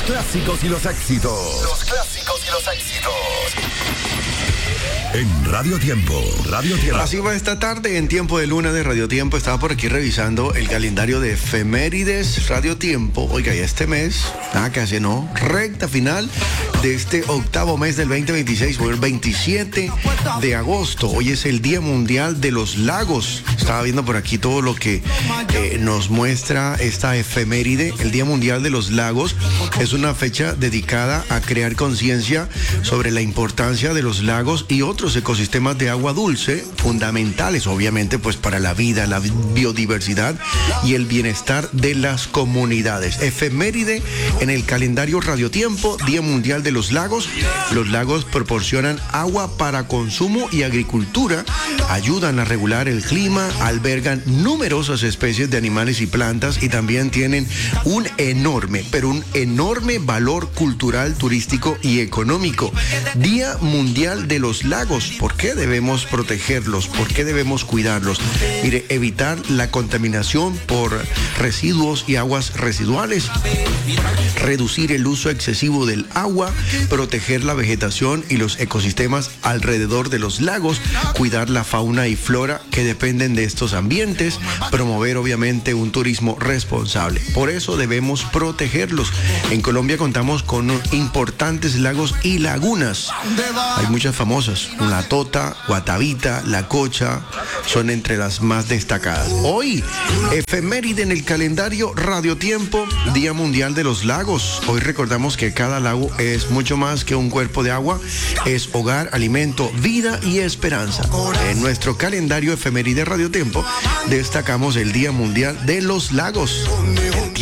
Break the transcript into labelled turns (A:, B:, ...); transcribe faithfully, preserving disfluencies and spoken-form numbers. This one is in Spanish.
A: clásicos y los éxitos. Los clásicos y los éxitos. En Radio Tiempo, Radio Tiempo.
B: Así va esta tarde en Tiempo de Luna de Radio Tiempo. Estaba por aquí revisando el calendario de efemérides Radio Tiempo. Oiga, y este mes, nada que hace, ¿no? Recta final de este octavo mes del veinte veintiséis, fue el veintisiete de agosto. Hoy es el Día Mundial de los Lagos. Estaba viendo por aquí todo lo que eh, nos muestra esta efeméride. El Día Mundial de los Lagos es una fecha dedicada a crear conciencia sobre la importancia de los lagos y otros ecosistemas de agua dulce, fundamentales obviamente pues para la vida, la biodiversidad y el bienestar de las comunidades. Efeméride en el calendario Radio Tiempo, Día Mundial de los Lagos. Los lagos proporcionan agua para consumo y agricultura, ayudan a regular el clima, albergan numerosas especies de animales y plantas y también tienen un enorme, pero un enorme valor cultural, turístico y económico. Día Mundial de los Lagos. ¿Por qué debemos protegerlos? ¿Por qué debemos cuidarlos? Mire, evitar la contaminación por residuos y aguas residuales, reducir el uso excesivo del agua, proteger la vegetación y los ecosistemas alrededor de los lagos, cuidar la fauna y flora que dependen de estos ambientes, promover obviamente un turismo responsable. Por eso debemos protegerlos. En Colombia contamos con importantes lagos y lagunas. Hay muchas famosas. La Tota, Guatavita, La Cocha, son entre las más destacadas. Hoy, efeméride en el calendario Radio Tiempo, Día Mundial de los Lagos. Hoy recordamos que cada lago es mucho más que un cuerpo de agua, es hogar, alimento, vida y esperanza. En nuestro calendario efeméride Radio Tiempo, destacamos el Día Mundial de los Lagos.